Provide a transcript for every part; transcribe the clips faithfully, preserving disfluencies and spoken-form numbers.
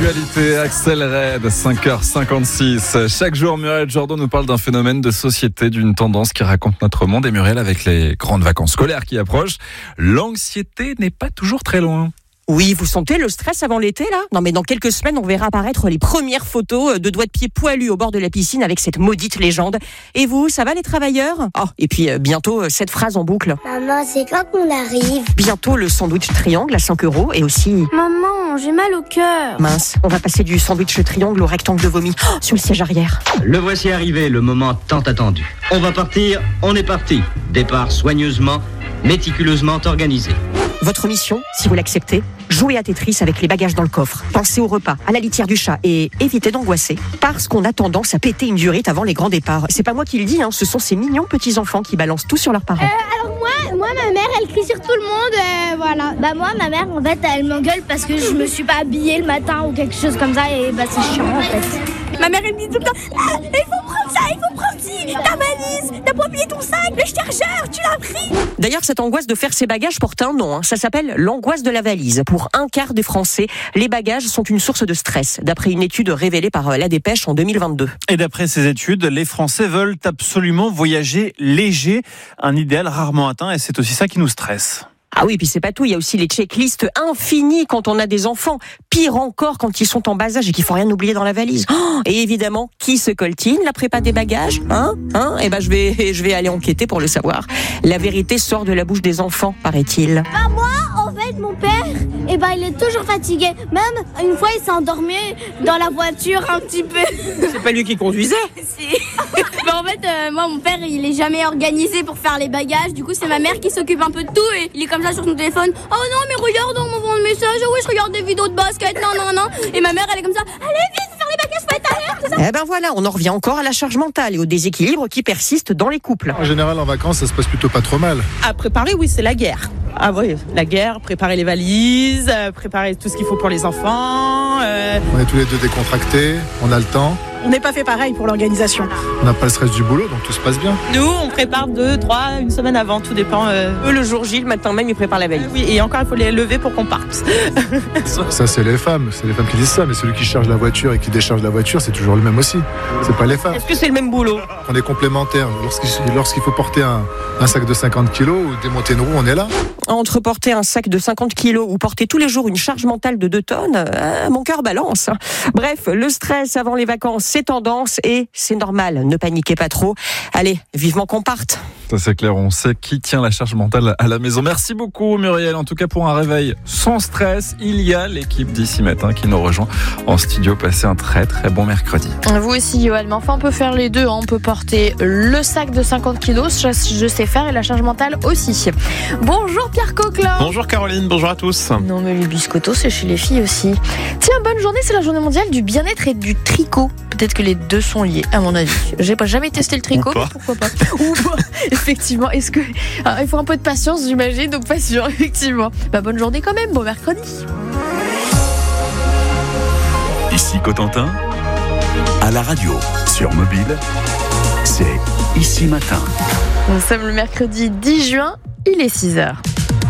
L'actualité accélère, cinq heures cinquante-six. Chaque jour, Muriel Jourdan nous parle d'un phénomène de société, d'une tendance qui raconte notre monde. Et Muriel, avec les grandes vacances scolaires qui approchent, l'anxiété n'est pas toujours très loin. Oui, vous sentez le stress avant l'été, là ? Non, mais dans quelques semaines, on verra apparaître les premières photos de doigts de pied poilus au bord de la piscine avec cette maudite légende. Et vous, ça va les travailleurs ? Oh, et puis euh, bientôt, euh, cette phrase en boucle. Maman, c'est quand qu'on arrive ? Bientôt, le sandwich triangle à cinq euros et aussi... Maman, j'ai mal au cœur. Mince, on va passer du sandwich triangle au rectangle de vomi oh, sur le siège arrière. Le voici arrivé, le moment tant attendu. On va partir, on est parti. Départ soigneusement, méticuleusement organisé. Votre mission, si vous l'acceptez, jouez à Tetris avec les bagages dans le coffre. Pensez au repas, à la litière du chat et évitez d'angoisser parce qu'on a tendance à péter une durite avant les grands départs. C'est pas moi qui le dis, hein, ce sont ces mignons petits-enfants qui balancent tout sur leurs parents. Euh, alors moi, moi, ma mère, elle crie sur tout le monde, euh, voilà. Bah moi, ma mère, en fait, elle m'engueule parce que je me suis pas habillée le matin ou quelque chose comme ça et bah c'est chiant en fait. Ma mère, elle me dit tout le temps, ah, il faut prendre ça, il faut prendre ci, ta valise, t'as pas oublié ton sac, le chargeur, tu l'as pris. D'ailleurs, cette angoisse de faire ses bagages porte un nom, hein. Ça s'appelle l'angoisse de la valise. Pour un quart des Français, les bagages sont une source de stress, d'après une étude révélée par La Dépêche en deux mille vingt-deux. Et d'après ces études, les Français veulent absolument voyager léger, un idéal rarement atteint, et c'est aussi ça qui nous stresse. Ah oui, puis c'est pas tout, il y a aussi les checklists infinies quand on a des enfants. Pire encore quand ils sont en bas âge et qu'il faut rien oublier dans la valise. Oh, et évidemment, qui se coltine la prépa des bagages, hein, hein Eh ben je vais, je vais aller enquêter pour le savoir. La vérité sort de la bouche des enfants, paraît-il. Bah moi, en fait, mon père, eh ben il est toujours fatigué. Même une fois, il s'est endormi dans la voiture un petit peu. C'est pas lui qui conduisait. Si. Bah en fait, euh, moi, mon père, il est jamais organisé pour faire les bagages. Du coup, c'est ma mère qui s'occupe un peu de tout et il est comme ça sur son téléphone. Oh non, mais regarde, on m'envoie un message. Oh oui, je regarde des vidéos de basket. Non, non, non. Et ma mère, elle est comme ça. Allez, vite, faire les bagages, faut être à l'heure, tout ça. Eh ben voilà, on en revient encore à la charge mentale et au déséquilibre qui persiste dans les couples. En général, en vacances, ça se passe plutôt pas trop mal. À préparer, oui, c'est la guerre. Ah oui, la guerre, préparer les valises, euh, préparer tout ce qu'il faut pour les enfants. Euh... On est tous les deux décontractés, on a le temps. On n'est pas fait pareil pour l'organisation. On n'a pas le stress du boulot, donc tout se passe bien. Nous, on prépare deux, trois, une semaine avant, tout dépend. Euh... Eux, le jour J, le matin même, ils préparent la valise. Oui, et encore, il faut les lever pour qu'on parte. Ça, c'est les femmes, c'est les femmes qui disent ça, mais celui qui charge la voiture et qui décharge la voiture, c'est toujours le même aussi. C'est pas les femmes. Est-ce que c'est le même boulot ? On est complémentaires. Lorsqu'il, lorsqu'il faut porter un, un sac de cinquante kilos ou démonter une roue, on est là. Entre porter un sac de cinquante kilos ou porter tous les jours une charge mentale de deux tonnes, euh, mon cœur balance. Bref, le stress avant les vacances, c'est tendance et c'est normal. Ne paniquez pas trop. Allez, vivement qu'on parte. Ça c'est clair, on sait qui tient la charge mentale à la maison. Merci beaucoup Muriel, en tout cas pour un réveil sans stress. Il y a l'équipe d'ici matin qui nous rejoint en studio. Passez un très très bon mercredi. Vous aussi Yoann, mais enfin on peut faire les deux, hein. On peut porter le sac de cinquante kilos, je, je sais faire, et la charge mentale aussi. Bonjour Pierre Coquelin. Bonjour Caroline, bonjour à tous. Non mais les biscottos c'est chez les filles aussi. Tiens, bonne journée, c'est la journée mondiale du bien-être et du tricot. Peut-être que les deux sont liés, à mon avis. J'ai pas jamais testé le tricot, mais pourquoi pas. Ou pas. Effectivement, est-ce que alors, il faut un peu de patience, j'imagine, donc pas sûr, effectivement. Bah bonne journée quand même, bon mercredi. Ici Cotentin, à la radio, sur mobile, c'est Ici Matin. Nous sommes le mercredi dix juin, il est six heures.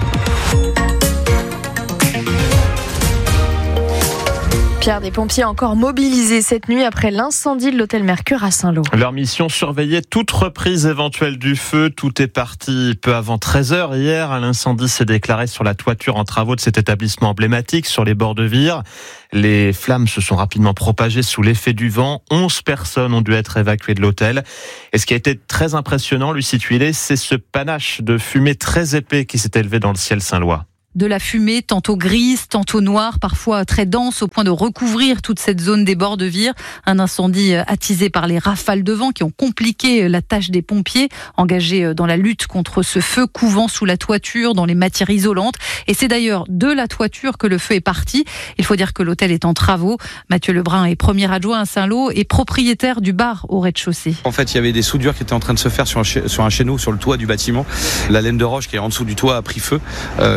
Pierre, des pompiers encore mobilisés cette nuit après l'incendie de l'hôtel Mercure à Saint-Lô. Leur mission, surveiller toute reprise éventuelle du feu. Tout est parti peu avant treize heures hier. L'incendie s'est déclaré sur la toiture en travaux de cet établissement emblématique sur les bords de Vire. Les flammes se sont rapidement propagées sous l'effet du vent. onze personnes ont dû être évacuées de l'hôtel. Et ce qui a été très impressionnant, Lucie Tuilé, c'est ce panache de fumée très épais qui s'est élevé dans le ciel saint-lois. De la fumée, tantôt grise, tantôt noire, parfois très dense, au point de recouvrir toute cette zone des bords de Vire. Un incendie attisé par les rafales de vent qui ont compliqué la tâche des pompiers, engagés dans la lutte contre ce feu couvant sous la toiture, dans les matières isolantes. Et c'est d'ailleurs de la toiture que le feu est parti. Il faut dire que l'hôtel est en travaux. Mathieu Lebrun est premier adjoint à Saint-Lô et propriétaire du bar au rez-de-chaussée. En fait, il y avait des soudures qui étaient en train de se faire sur un, sur un chéneau, sur le toit du bâtiment. La laine de roche qui est en dessous du toit a pris feu, euh, liée au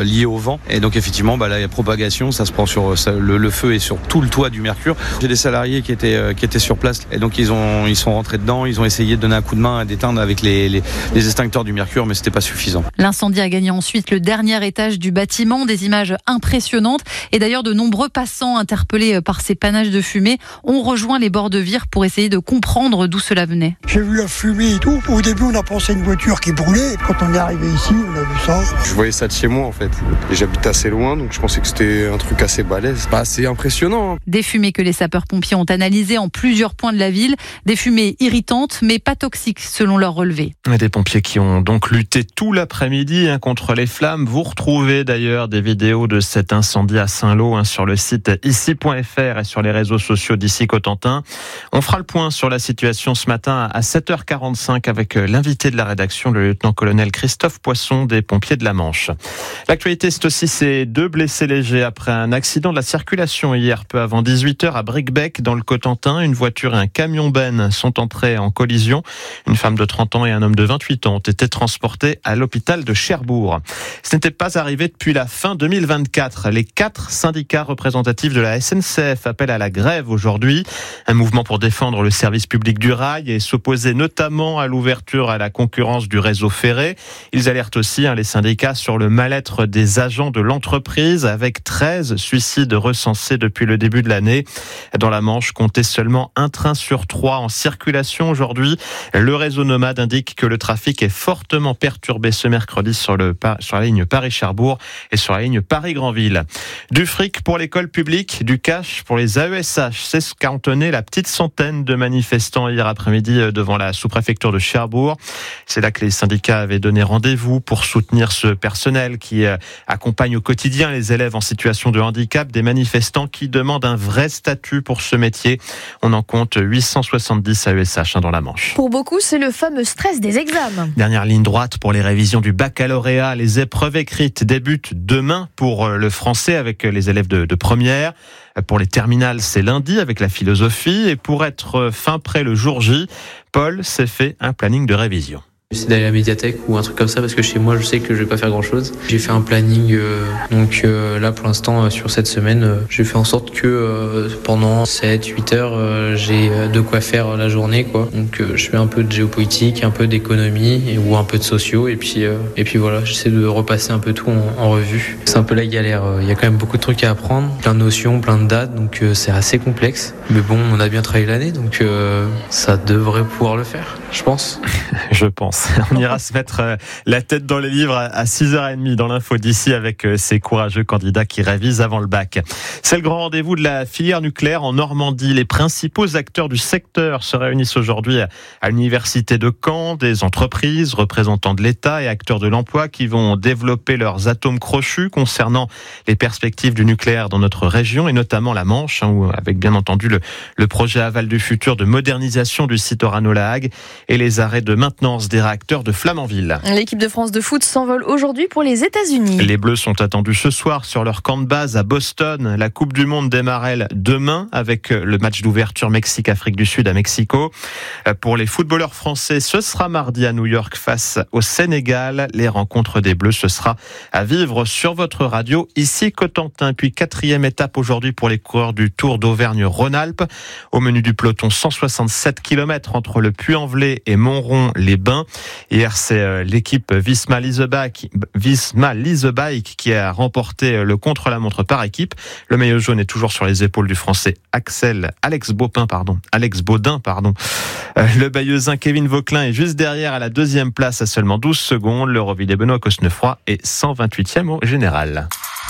vent. Et donc effectivement, bah, là, il y a propagation, ça se prend sur ça, le, le feu est sur tout le toit du Mercure. J'ai des salariés qui étaient euh, qui étaient sur place et donc ils ont ils sont rentrés dedans, ils ont essayé de donner un coup de main à d'éteindre avec les, les les extincteurs du Mercure, mais c'était pas suffisant. L'incendie a gagné ensuite le dernier étage du bâtiment, des images impressionnantes et d'ailleurs de nombreux passants interpellés par ces panaches de fumée ont rejoint les bords de Vire pour essayer de comprendre d'où cela venait. J'ai vu la fumée et tout. Au début, on a pensé à une voiture qui brûlait. Quand on est arrivé ici, on a vu ça. Je voyais ça de chez moi en fait. Et j'habite assez loin, donc je pensais que c'était un truc assez balèze. Bah, c'est impressionnant. Des fumées que les sapeurs-pompiers ont analysées en plusieurs points de la ville. Des fumées irritantes, mais pas toxiques selon leur relevé. Des pompiers qui ont donc lutté tout l'après-midi hein, contre les flammes. Vous retrouvez d'ailleurs des vidéos de cet incendie à Saint-Lô hein, sur le site ici point f r et sur les réseaux sociaux d'Ici Cotentin. On fera le point sur la situation ce matin à sept heures quarante-cinq avec l'invité de la rédaction, le lieutenant-colonel Christophe Poisson des pompiers de la Manche. L'actualité, c'est aussi ces deux blessés légers après un accident de la circulation hier peu avant dix-huit heures à Bricbec dans le Cotentin. Une voiture et un camion-ben sont entrés en collision. Une femme de trente ans et un homme de vingt-huit ans ont été transportés à l'hôpital de Cherbourg. Ce n'était pas arrivé depuis la fin deux mille vingt-quatre. Les quatre syndicats représentatifs de la S N C F appellent à la grève aujourd'hui. Un mouvement pour défendre le service public du rail et s'opposer notamment à l'ouverture à la concurrence du réseau ferré. Ils alertent aussi hein, les syndicats sur le mal-être des agents de l'entreprise avec treize suicides recensés depuis le début de l'année. Dans la Manche, comptez seulement un train sur trois en circulation aujourd'hui. Le réseau Nomade indique que le trafic est fortement perturbé ce mercredi sur, le, sur la ligne Paris-Cherbourg et sur la ligne Paris-Granville. Du fric pour l'école publique, du cash pour les A E S H. C'est ce qu'a entonné la petite centaine de manifestants hier après-midi devant la sous-préfecture de Cherbourg. C'est là que les syndicats avaient donné rendez-vous pour soutenir ce personnel qui accompagne au quotidien les élèves en situation de handicap, des manifestants qui demandent un vrai statut pour ce métier. On en compte huit cent soixante-dix A E S H dans la Manche. Pour beaucoup, c'est le fameux stress des examens. Dernière ligne droite pour les révisions du baccalauréat. Les épreuves écrites débutent demain pour le français avec les élèves de, de première. Pour les terminales, c'est lundi avec la philosophie. Et pour être fin prêt le jour J, Paul s'est fait un planning de révision. J'essaie d'aller à la médiathèque ou un truc comme ça parce que chez moi je sais que je vais pas faire grand chose. J'ai fait un planning euh, donc euh, là pour l'instant euh, sur cette semaine euh, j'ai fait en sorte que euh, pendant sept huit heures euh, j'ai de quoi faire la journée quoi. Donc euh, je fais un peu de géopolitique, un peu d'économie et, ou un peu de sociaux et puis euh, et puis voilà, j'essaie de repasser un peu tout en, en revue. C'est un peu la galère, il y a quand même beaucoup de trucs à apprendre, plein de notions, plein de dates donc euh, c'est assez complexe. Mais bon, on a bien travaillé l'année donc euh, ça devrait pouvoir le faire, je pense. Je pense. On ira se mettre la tête dans les livres à six heures trente dans l'info d'ici avec ces courageux candidats qui révisent avant le bac. C'est le grand rendez-vous de la filière nucléaire en Normandie. Les principaux acteurs du secteur se réunissent aujourd'hui à l'université de Caen, des entreprises, représentants de l'État et acteurs de l'emploi qui vont développer leurs atomes crochus concernant les perspectives du nucléaire dans notre région et notamment la Manche, hein, avec bien entendu le, le projet Aval du futur de modernisation du site Orano-La Hague et les arrêts de maintenance des réacteurs de Flamanville. L'équipe de France de foot s'envole aujourd'hui pour les États-Unis. Les Bleus sont attendus ce soir sur leur camp de base à Boston. La Coupe du Monde démarre elle demain avec le match d'ouverture Mexique-Afrique du Sud à Mexico. Pour les footballeurs français, ce sera mardi à New York face au Sénégal. Les rencontres des Bleus, ce sera à vivre sur votre radio ici Cotentin. Puis quatrième étape aujourd'hui pour les coureurs du Tour d'Auvergne-Rhône-Alpes. Au menu du peloton, cent soixante-sept kilomètres entre le Puy-en-Velay et Montrond-les-Bains. Hier, c'est l'équipe Visma Lease Bike, Visma Lease Bike qui a remporté le contre-la-montre par équipe. Le maillot jaune est toujours sur les épaules du Français Axel, Alex Baudin, pardon, Alex Baudin, pardon. Le Bayeuxin Kevin Vauquelin est juste derrière à la deuxième place à seulement douze secondes. Le Revillers Benoît Cosnefroy est cent vingt-huitième au général.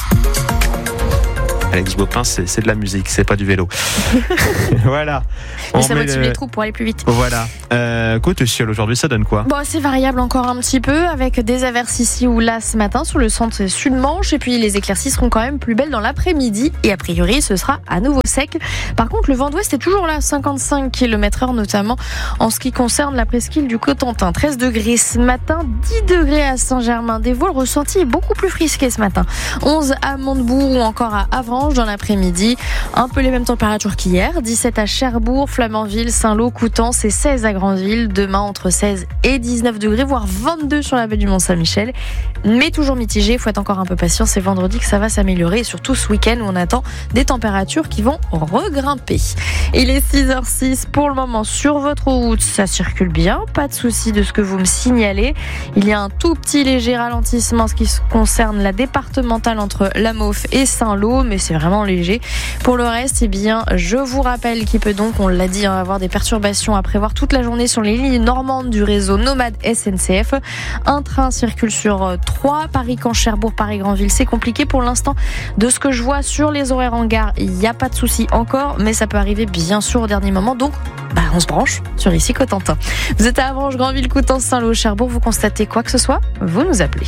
Alex Baupin, c'est, c'est de la musique, c'est pas du vélo. Voilà. Mais ça motive le... les troupes pour aller plus vite. Voilà. Euh, côté ciel aujourd'hui, ça donne quoi ? Bon, c'est variable encore un petit peu, avec des averses ici ou là ce matin sur le centre sud-Manche. Et puis les éclaircies seront quand même plus belles dans l'après-midi. Et a priori, ce sera à nouveau sec. Par contre, le vent d'ouest est toujours là, cinquante-cinq kilomètres heure notamment en ce qui concerne la presqu'île du Cotentin. treize degrés ce matin, dix degrés à Saint-Germain-des-Vaux. Le ressenti est beaucoup plus frisqué ce matin. onze à Montebourg ou encore à Avranches. change. Dans l'après-midi, un peu les mêmes températures qu'hier. dix-sept à Cherbourg, Flamanville, Saint-Lô, Coutances et seize à Grandville. Demain, entre seize et dix-neuf degrés, voire vingt-deux sur la baie du Mont-Saint-Michel. Mais toujours mitigé, il faut être encore un peu patient. C'est vendredi que ça va s'améliorer. Et surtout ce week-end où on attend des températures qui vont regrimper. Il est six heures six pour le moment sur votre route. Ça circule bien, pas de souci de ce que vous me signalez. Il y a un tout petit léger ralentissement en ce qui concerne la départementale entre La Maufe et Saint-Lô, mais c'est vraiment léger. Pour le reste, eh bien, je vous rappelle qu'il peut donc, on l'a dit, hein, avoir des perturbations à prévoir toute la journée sur les lignes normandes du réseau Nomade S N C F. Un train circule sur trois, Paris-Caen, Cherbourg, Paris-Grandville. C'est compliqué pour l'instant. De ce que je vois sur les horaires en gare, il n'y a pas de souci encore, mais ça peut arriver bien sûr au dernier moment. Donc, bah, on se branche sur Ici Cotentin. Vous êtes à Avranches, Grandville, Coutances, Saint-Lô, Cherbourg. Vous constatez quoi que ce soit, vous nous appelez.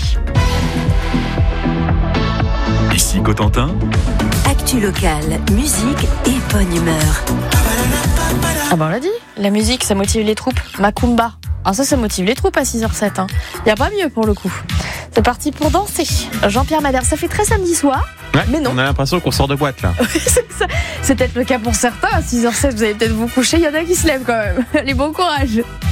Ici Cotentin. Actu locale, musique et bonne humeur. Ah bah on l'a dit, la musique ça motive les troupes. Macumba. Ah ça, ça motive les troupes à six heures sept. Hein. Y a pas mieux pour le coup. C'est parti pour danser. Jean-Pierre Madère, ça fait très samedi soir. Ouais, mais non. On a l'impression qu'on sort de boîte là. c'est, ça. C'est peut-être le cas pour certains. À six heures sept, vous allez peut-être vous coucher. Il y en a qui se lèvent quand même. Allez, bon courage.